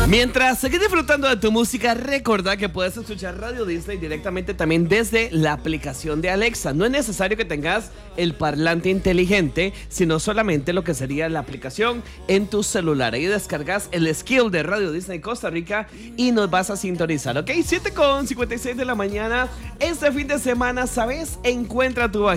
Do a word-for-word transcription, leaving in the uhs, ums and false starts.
Mientras seguís disfrutando de tu música, recordá que puedes escuchar Radio Disney directamente también desde la aplicación de Alexa. No es necesario que tengas el parlante inteligente, sino solamente lo que sería la aplicación en tu celular. Ahí descargas el skill de Radio Disney Costa Rica y nos vas a sintonizar, ¿ok? siete con cincuenta y seis de la mañana. Este fin de semana, ¿sabes? Encuentra tu